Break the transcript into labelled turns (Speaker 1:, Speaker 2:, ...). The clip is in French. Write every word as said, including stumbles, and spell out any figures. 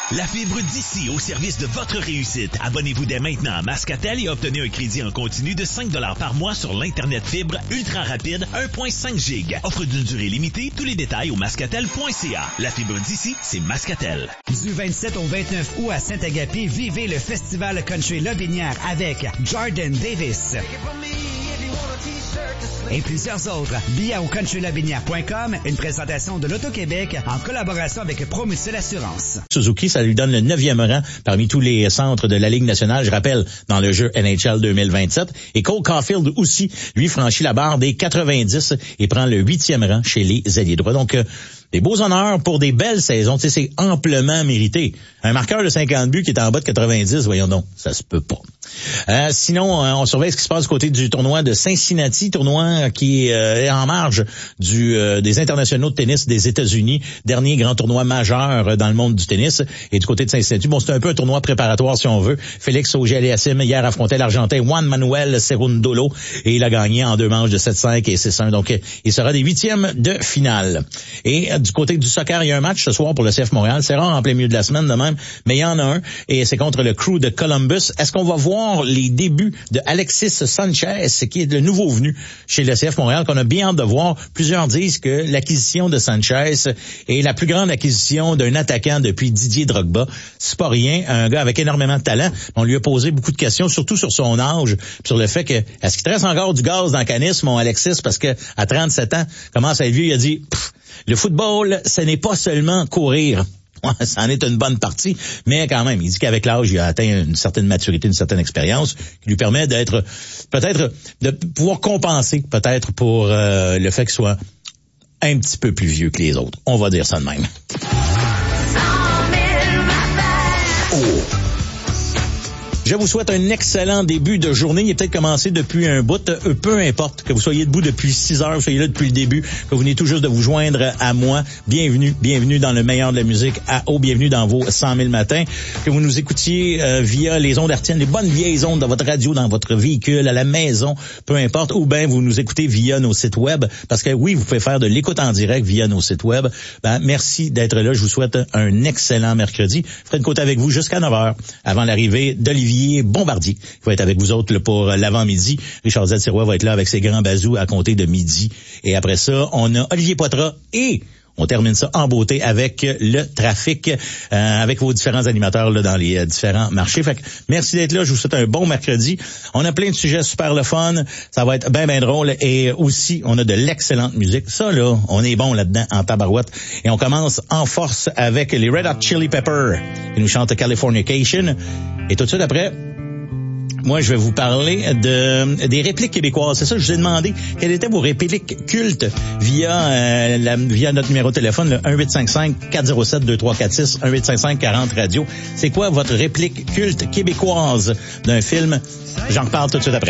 Speaker 1: La fibre d'ici au service de votre réussite. Abonnez-vous dès maintenant à Mascatel et obtenez un crédit en continu de cinq dollars par mois sur l'Internet fibre ultra rapide un virgule cinq giga. Offre d'une durée limitée. Tous les détails au mascatel point c a. La fibre d'ici, c'est Mascatel.
Speaker 2: Du vingt-sept au vingt-neuf août à Saint-Agapi, vivez le Festival Country Lotbinière avec Jordan Davis et plusieurs autres. Billets au country lotbinière point com, une présentation de l'Auto-Québec en collaboration avec Promucil Assurance.
Speaker 3: Suzuki, ça lui donne le neuvième rang parmi tous les centres de la Ligue nationale, je rappelle, dans le jeu N H L deux mille vingt-sept. Et Cole Caulfield aussi, lui, franchit la barre des quatre-vingt-dix et prend le huitième rang chez les ailiers droits. Donc, euh, des beaux honneurs pour des belles saisons. Tu sais, c'est amplement mérité. Un marqueur de cinquante buts qui est en bas de quatre-vingt-dix, voyons donc, ça se peut pas. Euh, sinon, euh, on surveille ce qui se passe du côté du tournoi de Cincinnati, tournoi qui euh, est en marge du euh, des internationaux de tennis des États-Unis, dernier grand tournoi majeur euh, dans le monde du tennis. Et du côté de Cincinnati, bon, c'est un peu un tournoi préparatoire si on veut. Félix Auger-Aliassime hier affrontait l'Argentin Juan Manuel Cerundolo et il a gagné en deux manches de sept cinq et six un. Donc, euh, il sera des huitièmes de finale. Et euh, du côté du soccer, il y a un match ce soir pour le C F Montréal. C'est rare en plein milieu de la semaine de même, mais il y en a un et c'est contre le Crew de Columbus. Est-ce qu'on va voir les débuts de Alexis Sanchez, qui est le nouveau venu chez le C F Montréal, qu'on a bien hâte de voir? Plusieurs disent que l'acquisition de Sanchez est la plus grande acquisition d'un attaquant depuis Didier Drogba. C'est pas rien, un gars avec énormément de talent. On lui a posé beaucoup de questions, surtout sur son âge, sur le fait que, est-ce qu'il te reste encore du gaz dans le canis, mon Alexis, parce que à trente-sept ans, commence à être vieux, il a dit, le football, ce n'est pas seulement courir. Ouais, ça en est une bonne partie, mais quand même, il dit qu'avec l'âge, il a atteint une certaine maturité, une certaine expérience qui lui permet d'être, peut-être, de pouvoir compenser, peut-être, pour euh, le fait qu'il soit un petit peu plus vieux que les autres. On va dire ça de même. Oh. Je vous souhaite un excellent début de journée. Il est peut-être commencé depuis un bout. Euh, peu importe que vous soyez debout depuis six heures, soyez là depuis le début, que vous venez tout juste de vous joindre à moi. Bienvenue, bienvenue dans le meilleur de la musique à haut. Bienvenue dans vos cent mille matins. Que vous nous écoutiez euh, via les ondes hertziennes, les bonnes vieilles ondes dans votre radio, dans votre véhicule, à la maison, peu importe. Ou bien vous nous écoutez via nos sites web. Parce que oui, vous pouvez faire de l'écoute en direct via nos sites web. Ben, merci d'être là. Je vous souhaite un excellent mercredi. Je ferai une côte avec vous jusqu'à neuf heures avant l'arrivée d'Olivier Bombardier, qui va être avec vous autres là, pour l'avant-midi. Richard Z. Sirois va être là avec ses grands bazous à compter de midi. Et après ça, on a Olivier Poitras et on termine ça en beauté avec le trafic, euh, avec vos différents animateurs là, dans les euh, différents marchés. Fait que merci d'être là. Je vous souhaite un bon mercredi. On a plein de sujets super le fun. Ça va être bien, bien drôle. Et aussi, on a de l'excellente musique. Ça, là, on est bon là-dedans en tabarouette. Et on commence en force avec les Red Hot Chili Peppers qui nous chantent Californication. Et tout de suite après, moi, je vais vous parler de des répliques québécoises. C'est ça que je vous ai demandé. Quelles étaient vos répliques cultes via euh, la, via notre numéro de téléphone, le un huit cinq cinq quatre zéro sept deux trois quatre six, un huit cinq cinq quarante radio. C'est quoi votre réplique culte québécoise d'un film? J'en reparle tout de suite après.